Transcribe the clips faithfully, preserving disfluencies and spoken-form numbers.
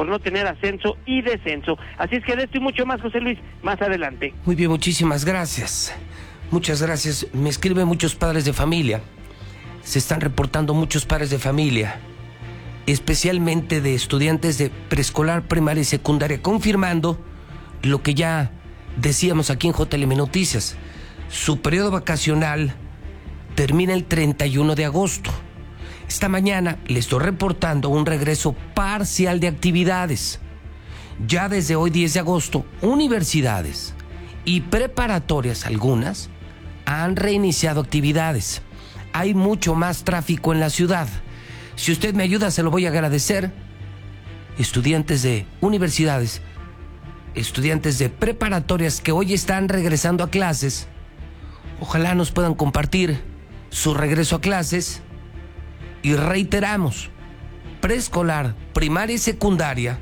por no tener ascenso y descenso. Así es que de esto y mucho más, José Luis, más adelante. Muy bien, muchísimas gracias. Muchas gracias. Me escriben muchos padres de familia. Se están reportando muchos padres de familia, especialmente de estudiantes de preescolar, primaria y secundaria, confirmando lo que ya decíamos aquí en J L M Noticias. Su periodo vacacional termina el treinta y uno de agosto. Esta mañana le estoy reportando un regreso parcial de actividades. Ya desde hoy, diez de agosto, universidades y preparatorias, algunas, han reiniciado actividades. Hay mucho más tráfico en la ciudad. Si usted me ayuda, se lo voy a agradecer. Estudiantes de universidades, estudiantes de preparatorias que hoy están regresando a clases, ojalá nos puedan compartir su regreso a clases. Y reiteramos, preescolar, primaria y secundaria,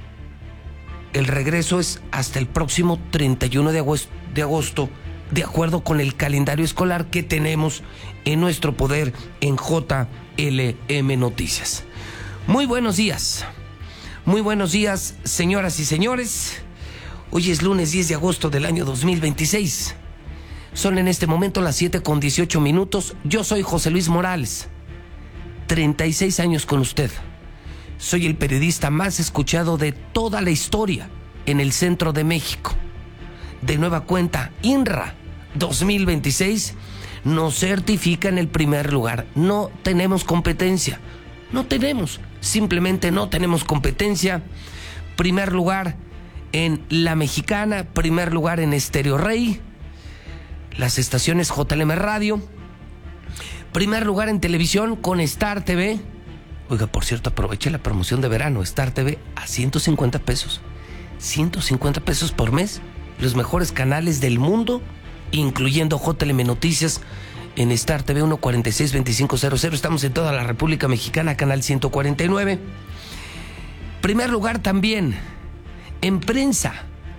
el regreso es hasta el próximo treinta y uno de agosto, de acuerdo con el calendario escolar que tenemos en nuestro poder en J L M Noticias. Muy buenos días, muy buenos días, señoras y señores. Hoy es lunes diez de agosto del año dos mil veintiséis. Son en este momento las siete con dieciocho minutos. Yo soy José Luis Morales, treinta y seis años con usted. Soy el periodista más escuchado de toda la historia en el centro de México. De nueva cuenta, I N R A dos mil veintiséis nos certifica en el primer lugar. No tenemos competencia. No tenemos. Simplemente no tenemos competencia. Primer lugar en La Mexicana, primer lugar en Estéreo Rey, las estaciones J L M Radio, primer lugar en televisión con Star T V. Oiga, por cierto, aproveche la promoción de verano, Star T V a ciento cincuenta pesos. ciento cincuenta pesos por mes. Los mejores canales del mundo, incluyendo J L M Noticias en Star T V uno cuarenta y seis veinticinco cero cero. Estamos en toda la República Mexicana, canal ciento cuarenta y nueve. Primer lugar también en prensa.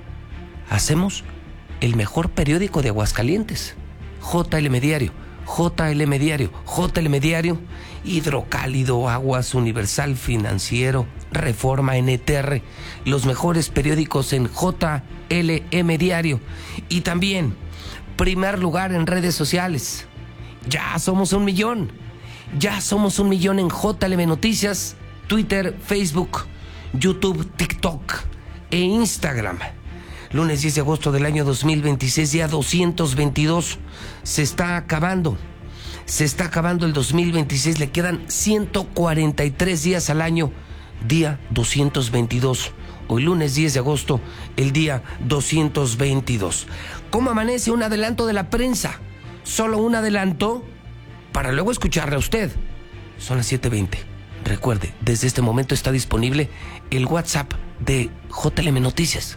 Hacemos el mejor periódico de Aguascalientes, J L M Diario. J L M Diario, J L M Diario, Hidrocálido, Aguas, Universal, Financiero, Reforma, N T R, los mejores periódicos en J L M Diario. Y también, primer lugar en redes sociales. Ya somos un millón, ya somos un millón en J L M Noticias, Twitter, Facebook, YouTube, TikTok e Instagram. Lunes diez de agosto del año dos mil veintiséis, día doscientos veintidós, se está acabando, se está acabando el dos mil veintiséis, le quedan ciento cuarenta y tres días al año, día doscientos veintidós. Hoy lunes diez de agosto, el día doscientos veintidós. ¿Cómo amanece? Un adelanto de la prensa, solo un adelanto para luego escucharle a usted. Son las siete veinte. Recuerde, desde este momento está disponible el WhatsApp de J L M Noticias.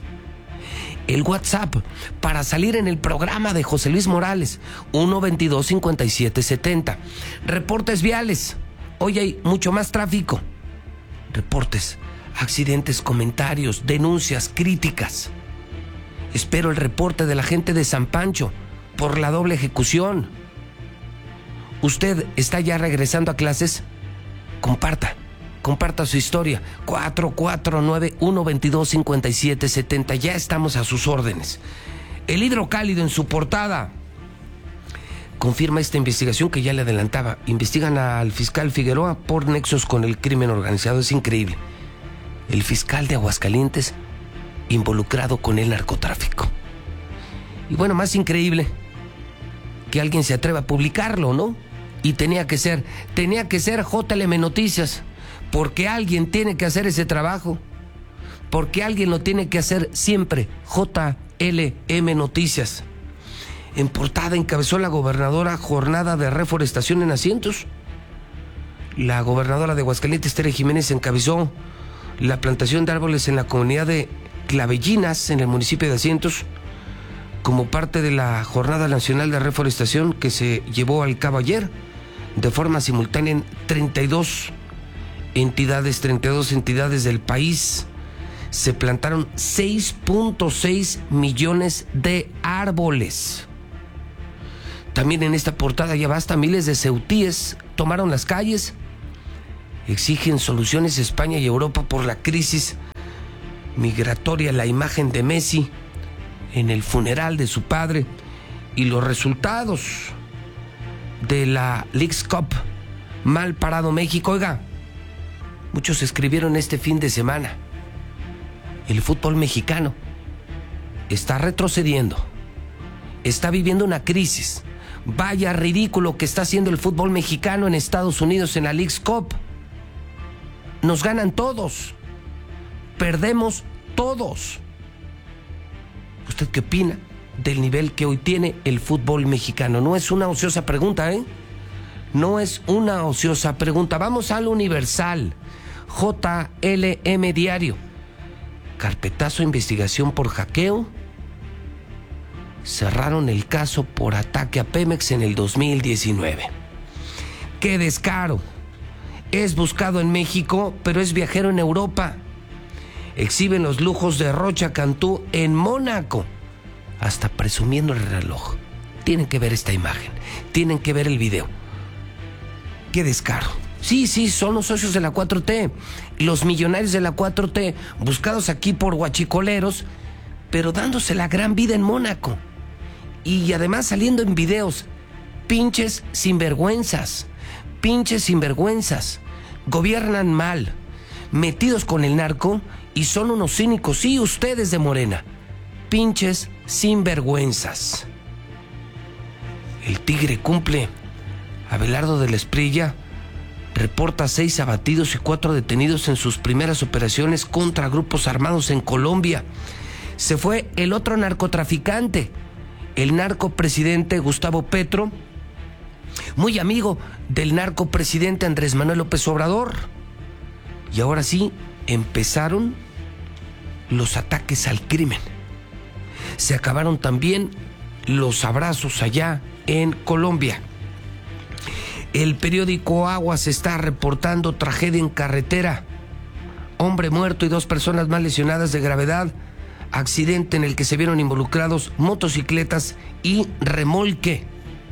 El WhatsApp para salir en el programa de José Luis Morales, uno veintidós cincuenta y siete setenta. Reportes viales. Hoy hay mucho más tráfico. Reportes, accidentes, comentarios, denuncias, críticas. Espero el reporte de la gente de San Pancho por la doble ejecución. ¿Usted está ya regresando a clases? Comparta. Comparta su historia. cuatro cuatro nueve, uno veintidós cincuenta y siete setenta. Ya estamos a sus órdenes. El Hidrocálido en su portada confirma esta investigación que ya le adelantaba. Investigan al fiscal Figueroa por nexos con el crimen organizado. Es increíble. El fiscal de Aguascalientes involucrado con el narcotráfico. Y bueno, más increíble que alguien se atreva a publicarlo, ¿no? Y tenía que ser, tenía que ser J L M Noticias. Porque alguien tiene que hacer ese trabajo. Porque alguien lo tiene que hacer siempre. J L M Noticias. En portada encabezó la gobernadora jornada de reforestación en Asientos. La gobernadora de Aguascalientes, Tere Jiménez, encabezó la plantación de árboles en la comunidad de Clavellinas, en el municipio de Asientos, como parte de la Jornada Nacional de Reforestación que se llevó al cabo ayer, de forma simultánea en treinta y dos entidades, treinta y dos entidades del país. Se plantaron seis punto seis millones de árboles. También en esta portada ya basta, miles de ceutíes tomaron las calles, exigen soluciones España y Europa por la crisis migratoria la imagen de Messi en el funeral de su padre y los resultados de la Leagues Cup. Mal parado México. Oiga, muchos escribieron este fin de semana: el fútbol mexicano está retrocediendo, está viviendo una crisis. Vaya ridículo que está haciendo el fútbol mexicano en Estados Unidos en la Leagues Cup. Nos ganan todos, perdemos todos. ¿Usted qué opina del nivel que hoy tiene el fútbol mexicano? No es una ociosa pregunta, ¿eh? No es una ociosa pregunta. Vamos al Universal. J L M Diario. Carpetazo de investigación por hackeo. Cerraron el caso por ataque a Pemex en el dos mil diecinueve. ¡Qué descaro! Es buscado en México, pero es viajero en Europa. Exhiben los lujos de Rocha Cantú en Mónaco, hasta presumiendo el reloj. Tienen que ver esta imagen, tienen que ver el video. ¡Qué descaro! Sí, sí, son los socios de la cuatro T, los millonarios de la cuatro T, buscados aquí por guachicoleros, pero dándose la gran vida en Mónaco. Y además saliendo en videos. Pinches sinvergüenzas, pinches sinvergüenzas. Gobiernan mal, metidos con el narco y son unos cínicos. Sí, ustedes de Morena. Pinches sinvergüenzas. El Tigre cumple. Abelardo de la Esprilla reporta seis abatidos y cuatro detenidos en sus primeras operaciones contra grupos armados en Colombia. Se fue el otro narcotraficante, el narcopresidente Gustavo Petro, muy amigo del narcopresidente Andrés Manuel López Obrador. Y ahora sí, empezaron los ataques al crimen. Se acabaron también los abrazos allá en Colombia. El periódico Aguas está reportando tragedia en carretera. Hombre muerto y dos personas más lesionadas de gravedad. Accidente en el que se vieron involucrados motocicletas y remolque.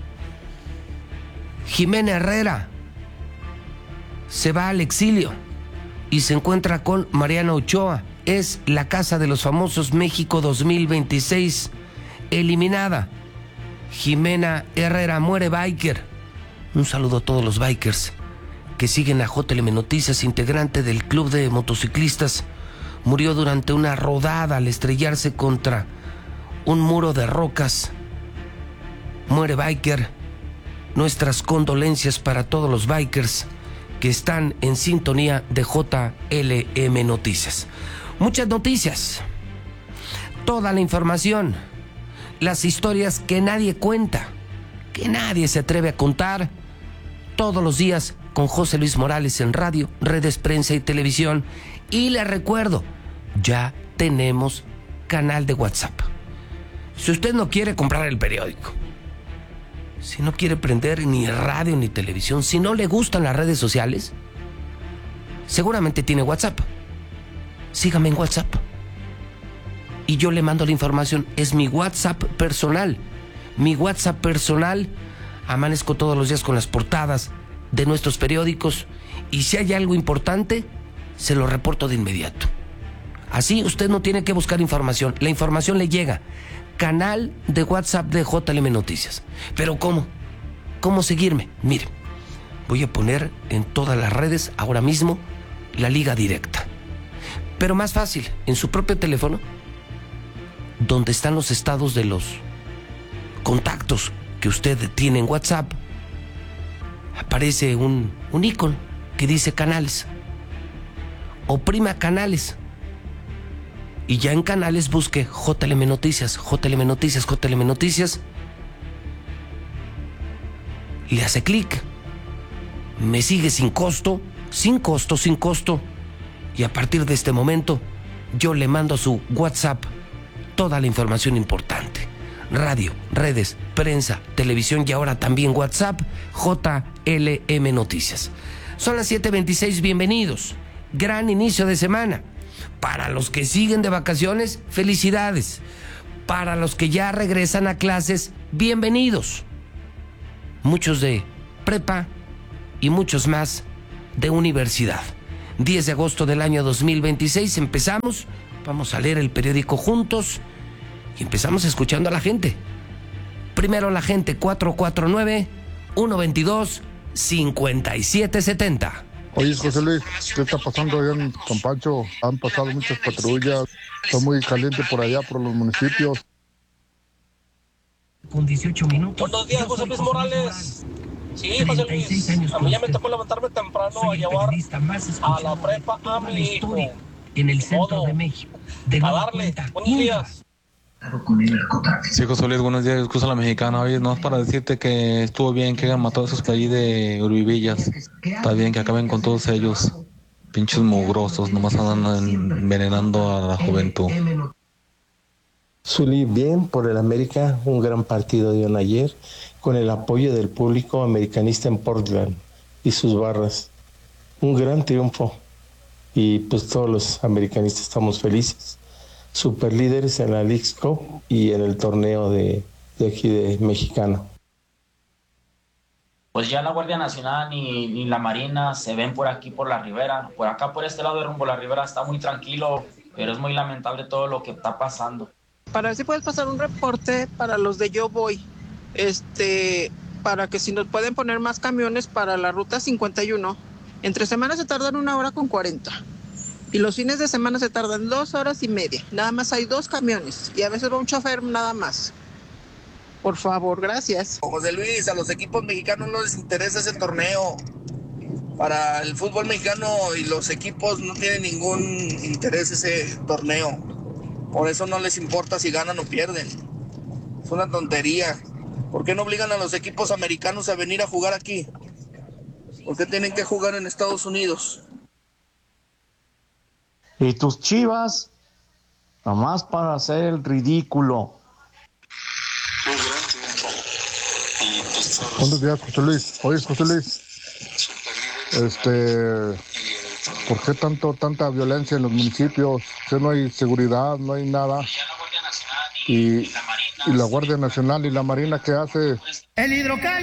Jimena Herrera se va al exilio y se encuentra con Mariana Ochoa. Es la casa de los famosos México dos mil veintiséis eliminada. Jimena Herrera muere biker. Un saludo a todos los bikers que siguen a J L M Noticias, integrante del club de motociclistas. Murió durante una rodada al estrellarse contra un muro de rocas. Muere biker. Nuestras condolencias para todos los bikers que están en sintonía de J L M Noticias. Muchas noticias, toda la información, las historias que nadie cuenta, que nadie se atreve a contar, todos los días con José Luis Morales en radio, redes, prensa y televisión. Y les recuerdo, ya tenemos canal de WhatsApp. Si usted no quiere comprar el periódico, si no quiere prender ni radio ni televisión, si no le gustan las redes sociales, seguramente tiene WhatsApp. Sígame en WhatsApp y yo le mando la información. Es mi WhatsApp personal. Mi WhatsApp personal. Amanezco todos los días con las portadas de nuestros periódicos y si hay algo importante, se lo reporto de inmediato. Así usted no tiene que buscar información, la información le llega. Canal de WhatsApp de J L M Noticias. ¿Pero cómo? ¿Cómo seguirme? Mire, voy a poner en todas las redes ahora mismo la liga directa. Pero más fácil, en su propio teléfono, donde están los estados de los contactos que usted tiene en WhatsApp, aparece un, un icono que dice canales. Oprima canales. Y ya en canales busque J L M Noticias, J L M Noticias, J L M Noticias. Le hace clic. Me sigue sin costo, sin costo, sin costo. Y a partir de este momento, yo le mando a su WhatsApp toda la información importante. Radio, redes, prensa, televisión y ahora también WhatsApp, J L M Noticias. Son las siete veintiséis, bienvenidos. Gran inicio de semana. Para los que siguen de vacaciones, felicidades. Para los que ya regresan a clases, bienvenidos. Muchos de prepa y muchos más de universidad. diez de agosto del año dos mil veintiséis empezamos vamos a leer el periódico juntos y empezamos escuchando a la gente. Primero la gente, cuatro cuatro nueve, uno dos dos, cinco siete siete cero. Oye, José Luis, ¿qué está pasando allá en Campancho? Han pasado muchas patrullas, está muy caliente por allá, por los municipios. Con dieciocho minutos. Buenos días, José Luis Morales. Sí, José Luis, a mí ya me tocó levantarme temprano a llevar a la prepa a mi hijo. En el centro de México. A darle. Buenos días. Sí, José Luis, buenos días, excusa la mexicana. Oye, no es para decirte que estuvo bien que hayan matado a esos de allí de Urbivillas. Está bien que acaben con todos ellos. Pinches mugrosos, nomás andan envenenando a la juventud. Zulí, bien por el América, un gran partido dieron ayer, con el apoyo del público americanista en Portland y sus barras. Un gran triunfo. Y pues todos los americanistas estamos felices. Super líderes en la Leagues Cup y en el torneo de, de aquí de mexicano. Pues ya la Guardia Nacional ni, ni la Marina se ven por aquí por la ribera. Por acá por este lado de rumbo a la ribera está muy tranquilo, pero es muy lamentable todo lo que está pasando. Para ver si puedes pasar un reporte para los de Yo Voy, este, para que si nos pueden poner más camiones para la ruta cincuenta y uno. Entre semanas se tardan una hora con cuarenta. Y los fines de semana se tardan dos horas y media. Nada más hay dos camiones y a veces va un chofer nada más. Por favor, gracias. José Luis, a los equipos mexicanos no les interesa ese torneo. Para el fútbol mexicano y los equipos no tienen ningún interés ese torneo. Por eso no les importa si ganan o pierden. Es una tontería. ¿Por qué no obligan a los equipos americanos a venir a jugar aquí? ¿Por qué tienen que jugar en Estados Unidos? Y tus Chivas, nomás para hacer el ridículo. Buenos días, José Luis. Oye, José Luis, este, ¿por qué tanto, tanta violencia en los municipios? Que no hay seguridad, no hay nada. Y, y la Guardia Nacional y la Marina, ¿qué hace? El hidrocal.